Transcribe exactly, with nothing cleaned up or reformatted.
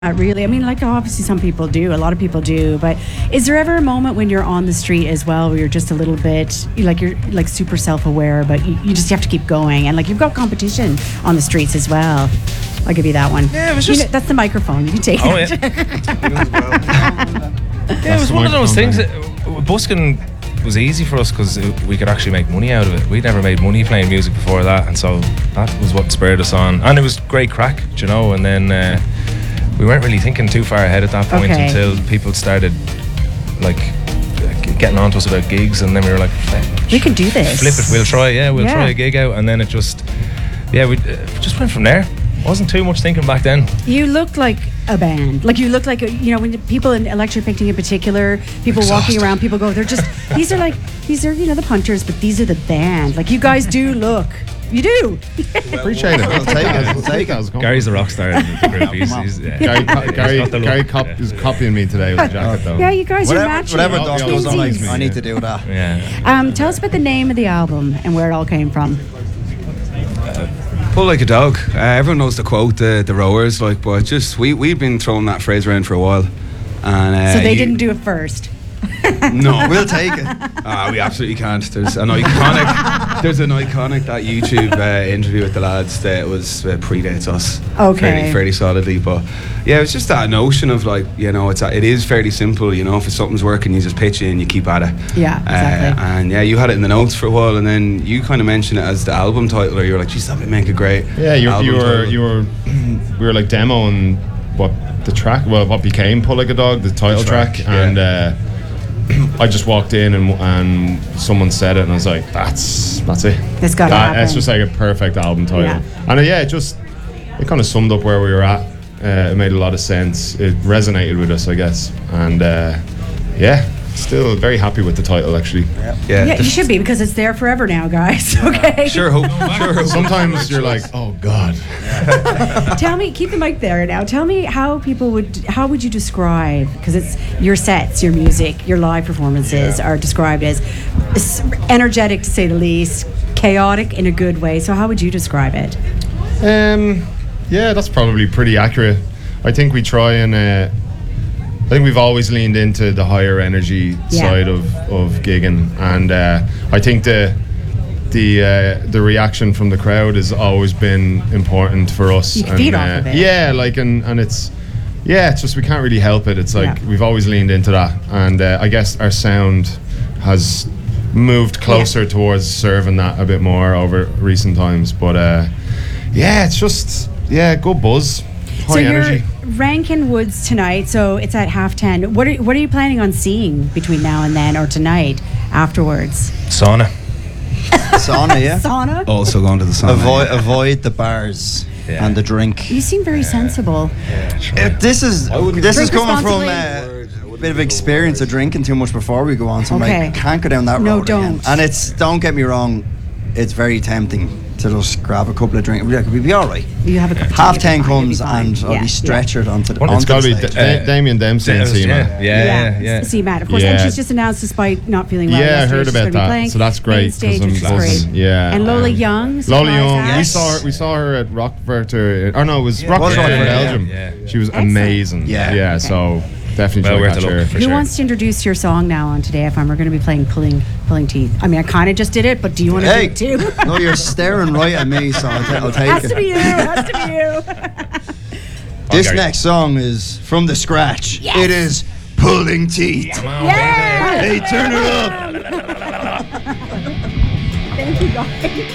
Not really. I mean, like obviously some people do. A lot of people do. But is there ever a moment when you're on the street as well, where you're just a little bit like you're like super self-aware, but you, you just have to keep going, and like you've got competition on the streets as well. I'll give you that one. Yeah, it was just you know, that's the microphone. You can take oh, it. Yeah. yeah, it was one of those things. That, busking was easy for us because we could actually make money out of it. We'd never made money playing music before that, and so that was what spurred us on. And it was great crack, you know. And then. Uh, We weren't really thinking too far ahead at that point okay. until people started like getting on to us about gigs, and then we were like, we can do this. Flip it, we'll try. Yeah, we'll yeah. try a gig out, and then it just, yeah, we uh, just went from there. Wasn't too much thinking back then. You looked like a band. Like you look like a, you know, when people in electric picking in particular, people Exhausted. walking around, people go, they're just these are like these are you know the punters, but these are the band. Like you guys do look. You do. Appreciate it. We'll take it. We'll take it. Gary's a rock star in the group. He's, he's, yeah. Gary, co- Gary, got the look. Gary cop, is copying me today with the jacket though. Yeah, you guys whatever, are matching. Whatever Oh, Doc yeah, does, yeah, I, yeah. I need to do that. Yeah. Um, tell us about the name of the album and where it all came from. Pull like a dog. Uh, everyone knows the quote, the the rowers, like, but just we we've been throwing that phrase around for a while, and uh, So they you- didn't do it first. No, We'll take it. uh, we absolutely can't. There's an iconic, there's an iconic that YouTube uh, interview with the lads that was uh, predates us. Okay. Fairly, fairly solidly, but yeah, it's just that notion of like, you know, it's a, it is fairly simple. You know, if something's working, you just pitch it and you keep at it. Yeah, exactly. Uh, and yeah, you had it in the notes for a while, and then you kind of mentioned it as the album title, or you were like, geez, that would make a great. Yeah, you, album you were title. you were we were like demoing what the track, well, what became Pull Like a Dog, the title The track, track, yeah. and uh, I just walked in and and someone said it, and I was like, that's that's it. It's gotta that, happen. It's just like a perfect album title, Yeah. and uh, yeah, it just it kind of summed up where we were at. Uh, it made a lot of sense. It resonated with us, I guess, and uh, yeah, still very happy with the title actually. Yeah, Yeah, the- you should be because it's there forever now, guys. Okay. Sure hope. Sure hope. Sometimes you're like, oh God. Tell me, keep the mic there now. Tell me how people would, how would you describe? Because it's your sets, your music, your live performances Yeah. are described as s- energetic to say the least, chaotic in a good way. So how would you describe it? Um, yeah, that's probably pretty accurate. I think we try and uh, I think we've always leaned into the higher energy Yeah. side of, of gigging, and uh, I think the the uh, the reaction from the crowd has always been important for us. You can and, feed off uh, of it. Yeah, like and, and it's yeah, it's just we can't really help it. It's like Yeah. we've always leaned into that, and uh, I guess our sound has moved closer towards serving that a bit more over recent times. But uh, yeah, it's just yeah, good buzz, high so energy. you're Rankin Woods tonight, so it's at half ten. What are what are you planning on seeing between now and then, or tonight afterwards? Sauna. Sauna, yeah. Sauna. Also going to the sauna. Avoid avoid the bars Yeah. and the drink. You seem very sensible. Uh, this is this is Drink coming from responsibly. uh, a bit of experience of drinking too much before we go on. So I'm Okay. like, can't go down that No, road again. don't. And it's don't get me wrong, it's very tempting to just grab a couple of drinks. We'll be, we'll be all right. You have a cup of tea, Half you'll be ten fine, you'll be comes fine. and I'll Yeah, be stretchered onto the Well, onto it's got to the be stage. da- Da- Damien Dempsey and Yeah, Seema. yeah, yeah, yeah. See Matt, of course, and Yeah. she's just announced despite not feeling well. Yeah, I yesterday, heard she's about gonna be that. playing So that's great, main stage, 'cause I'm which is buzzing. great. Yeah, And Lola um, Young. Lola surprised Young, we us. saw her. We saw her at Rockverter. Or no, it was Yeah. Rockford, Was Rockford, yeah, Belgium. yeah, yeah. She was Excellent. amazing. Yeah. yeah. Okay. So definitely Well try worth to a catch look, her. for Who sure. wants to introduce your song now on Today F M? We're going to be playing Pulling Pulling Teeth. I mean, I kind of just did it, but do you want to Hey, do it too? no, you're staring right at me, so I'll, ta- I'll take Has it. to be you. Has to be you. This Gary. next song is from the scratch. Yes. It is Pulling Teeth. Yeah. Hey, turn it up. Thank you, guys.